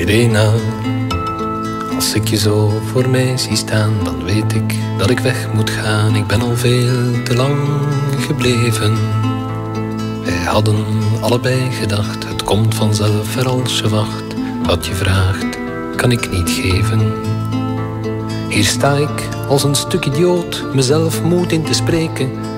Irena, als ik je zo voor mij zie staan, dan weet ik dat ik weg moet gaan. Ik ben al veel te lang gebleven. Wij hadden allebei gedacht, het komt vanzelf er als je wacht. Wat je vraagt, kan ik niet geven. Hier sta ik als een stuk idioot, mezelf moed in te spreken.